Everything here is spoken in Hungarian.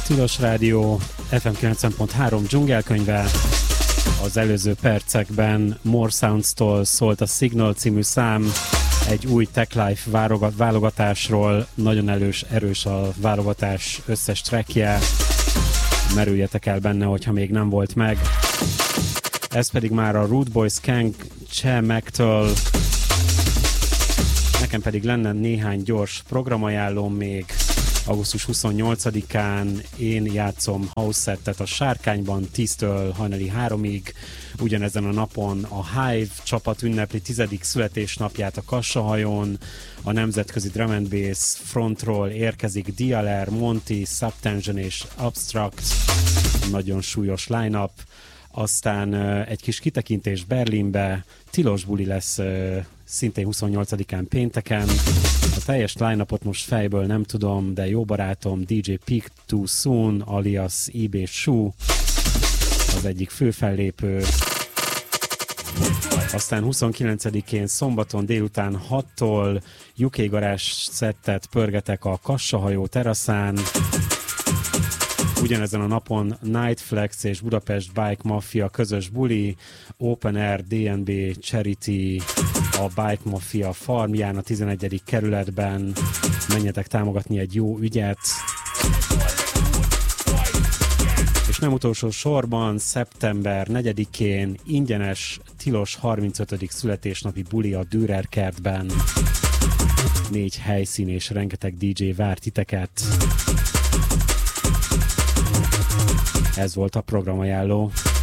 Tilos Rádió, FM 90.3 dzsungelkönyve. Az előző percekben More Sounds-tól szólt a Signal című szám, egy új Tech Life válogatásról. Nagyon erős a válogatás összes trackje. Merüljetek el benne, hogyha még nem volt meg. Ez pedig már a Rude Boy Skank Cse-mektől. Nekem pedig lenne néhány gyors programajánlóm még. Augusztus 28-án én játszom house settet a Sárkányban 10-től hajnali 3-ig. Ugyanezen a napon a Hive csapat ünnepli 10. születésnapját a Kassahajón. A nemzetközi drum and bass frontról érkezik DLR, Monty, Subtension és Abstract. Nagyon súlyos line-up. Aztán egy kis kitekintés Berlinbe. Tilos buli lesz szintén 28-án pénteken. A teljes line-upot most fejből nem tudom, de jó barátom DJ Peak Too Soon alias eBay Shoe az egyik fő fellépő. Aztán 29-én szombaton délután 6-tól UK Garage szettet pörgetek a Kassahajó teraszán. Ugyanezen a napon Nightflex és Budapest Bike Mafia közös buli, Open Air DNB Charity a Bike Mafia farmján a 11. kerületben. Menjetek támogatni egy jó ügyet. És nem utolsó sorban szeptember 4-én ingyenes tilos 35. születésnapi buli a Dürer kertben. 4 helyszín és rengeteg DJ vár titeket. Ez volt a programajánló.